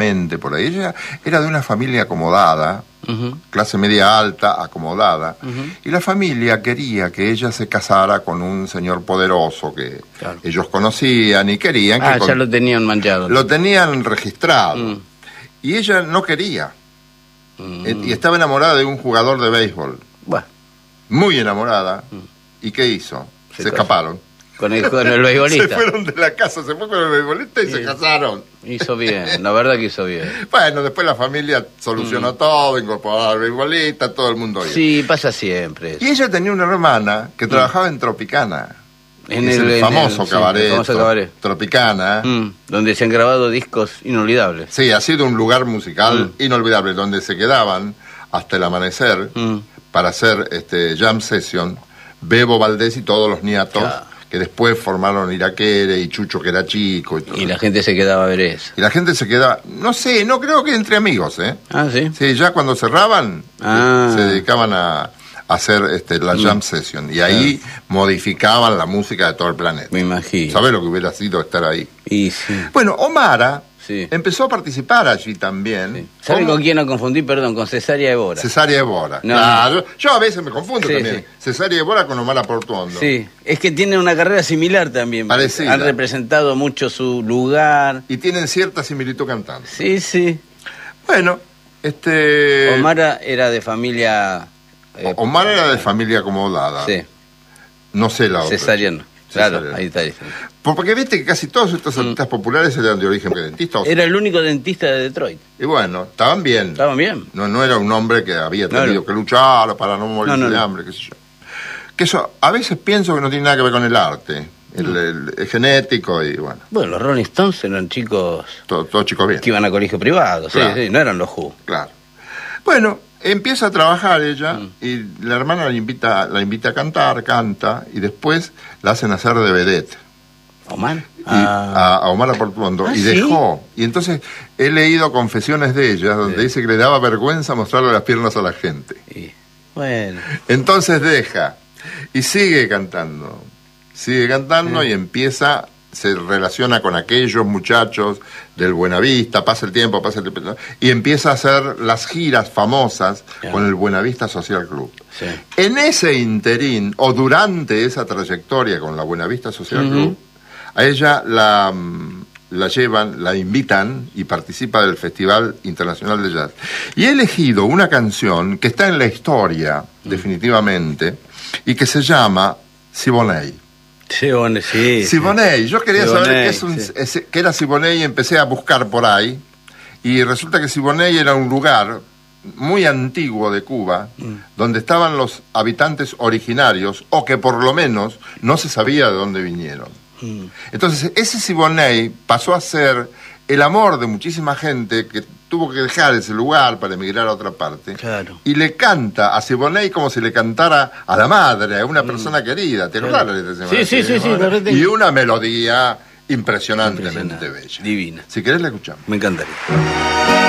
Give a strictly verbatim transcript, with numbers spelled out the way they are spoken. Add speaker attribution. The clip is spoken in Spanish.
Speaker 1: por ahí. Ella era de una familia acomodada, uh-huh. clase media alta, acomodada, uh-huh. y la familia quería que ella se casara con un señor poderoso que claro. ellos conocían y querían
Speaker 2: ah,
Speaker 1: que...
Speaker 2: Ah, ya
Speaker 1: con...
Speaker 2: lo tenían manchado.
Speaker 1: Lo tenían registrado. Mm. Y ella no quería.
Speaker 2: Mm.
Speaker 1: Y estaba enamorada de un jugador de béisbol.
Speaker 2: Bueno.
Speaker 1: Muy enamorada. Mm. ¿Y qué hizo? Se, se escaparon.
Speaker 2: Con el, con el beisbolista.
Speaker 1: Se fueron de la casa, se fue con el beisbolista y sí. se casaron.
Speaker 2: Hizo bien, la verdad que hizo bien.
Speaker 1: Bueno, después la familia solucionó mm. todo, incorporó al beisbolista, todo el mundo bien.
Speaker 2: Sí, pasa siempre.
Speaker 1: Eso. Y ella tenía una hermana que mm. trabajaba en Tropicana.
Speaker 2: En
Speaker 1: es
Speaker 2: el,
Speaker 1: el, famoso,
Speaker 2: el,
Speaker 1: cabaret,
Speaker 2: sí, el famoso cabaret
Speaker 1: Tropicana,
Speaker 2: mm, donde se han grabado discos inolvidables.
Speaker 1: Sí, ha sido un lugar musical mm. inolvidable, donde se quedaban hasta el amanecer mm. para hacer este jam session, Bebo Valdés y todos los niatos, claro. que después formaron Iraquere y Chucho, que era chico. Y, todo.
Speaker 2: Y la gente se quedaba a ver eso.
Speaker 1: Y la gente se quedaba, no sé, no creo que entre amigos, ¿eh?
Speaker 2: Ah, ¿sí?
Speaker 1: Sí, ya cuando cerraban,
Speaker 2: ah.
Speaker 1: se dedicaban a... hacer este, la jam mm. session y ahí claro. modificaban la música de todo el planeta.
Speaker 2: Me imagino.
Speaker 1: ¿Sabés lo que hubiera sido estar ahí?
Speaker 2: Y sí.
Speaker 1: Bueno, Omara
Speaker 2: sí.
Speaker 1: empezó a participar allí también.
Speaker 2: Sí. ¿Sabe con quién no confundí? Perdón, con Cesárea Évora.
Speaker 1: Cesárea Évora,
Speaker 2: no,
Speaker 1: claro.
Speaker 2: no.
Speaker 1: Yo a veces me confundo
Speaker 2: sí,
Speaker 1: también.
Speaker 2: Sí.
Speaker 1: Cesárea Évora con Omara Portuondo.
Speaker 2: Sí, es que tienen una carrera similar también.
Speaker 1: Parecida.
Speaker 2: Han representado mucho su lugar.
Speaker 1: Y tienen cierta similitud cantando.
Speaker 2: Sí, sí.
Speaker 1: Bueno, este...
Speaker 2: Omara era de familia...
Speaker 1: Eh, Omar era de familia acomodada.
Speaker 2: Sí.
Speaker 1: No sé la otra.
Speaker 2: Cesariano. Claro, Cesariano. Ahí está.
Speaker 1: Porque viste que casi todos estos artistas mm. populares eran de origen dentista. O sea.
Speaker 2: Era el único dentista de Detroit.
Speaker 1: Y bueno, estaban bien.
Speaker 2: Estaban bien.
Speaker 1: No, no era un hombre que había tenido
Speaker 2: no, no.
Speaker 1: que luchar para no morir
Speaker 2: no, no,
Speaker 1: de
Speaker 2: no.
Speaker 1: hambre, qué sé yo. Que eso, a veces pienso que no tiene nada que ver con el arte. El,
Speaker 2: no.
Speaker 1: el, el genético y bueno.
Speaker 2: Bueno, los Rolling Stones eran chicos...
Speaker 1: Todos todo chicos bien.
Speaker 2: Que iban a colegio privado,
Speaker 1: claro.
Speaker 2: sí, sí, no eran los Who.
Speaker 1: Claro. Bueno... Empieza a trabajar ella mm. y la hermana la invita, la invita a cantar, canta y después la hacen hacer de vedette.
Speaker 2: ¿Omar?
Speaker 1: Y ah. a, a Omar Portuondo
Speaker 2: ¿Ah,
Speaker 1: y
Speaker 2: ¿sí?
Speaker 1: dejó. Y entonces he leído confesiones de ella donde sí. dice que le daba vergüenza mostrarle las piernas a la gente.
Speaker 2: Sí. Bueno.
Speaker 1: Entonces deja y sigue cantando. Sigue cantando sí. y empieza... se relaciona con aquellos muchachos del Buenavista, pasa el tiempo, pasa el tiempo, y empieza a hacer las giras famosas yeah. con el Buenavista Social Club.
Speaker 2: Sí.
Speaker 1: En ese interín, o durante esa trayectoria con la Buenavista Social uh-huh. Club, a ella la, la llevan, la invitan y participa del Festival Internacional de Jazz. Y he elegido una canción que está en la historia, uh-huh. definitivamente, y que se llama Siboney.
Speaker 2: Siboney, sí.
Speaker 1: Siboney, yo quería
Speaker 2: Siboney,
Speaker 1: saber qué, es un,
Speaker 2: sí.
Speaker 1: es, qué era Siboney y empecé a buscar por ahí. Y resulta que Siboney era un lugar muy antiguo de Cuba, mm. donde estaban los habitantes originarios, o que por lo menos no se sabía de dónde vinieron. Mm. Entonces, ese Siboney pasó a ser el amor de muchísima gente que tuvo que dejar ese lugar para emigrar a otra parte.
Speaker 2: Claro.
Speaker 1: Y le canta a Siboney como si le cantara a la madre, a una persona mm. querida. ¿Te
Speaker 2: claro.
Speaker 1: acuerdas?
Speaker 2: Sí, sí, sí, sí, sí.
Speaker 1: Y una melodía impresionantemente bella.
Speaker 2: Divina.
Speaker 1: Si querés la escuchamos.
Speaker 2: Me encantaría.